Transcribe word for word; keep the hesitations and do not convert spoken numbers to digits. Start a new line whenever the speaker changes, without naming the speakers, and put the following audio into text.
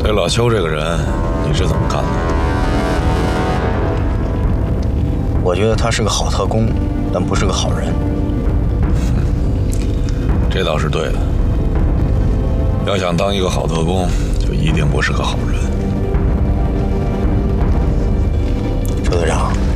这老邱这个人，你是怎么看的？
我觉得他是个好特工，但不是个好人。
这倒是对的。要想当一个好特工，就一定不是个好人。
周队长。